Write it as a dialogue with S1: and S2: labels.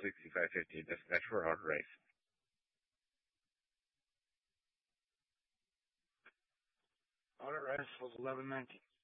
S1: 6550, dispatch for order race.
S2: Audit race was 1119.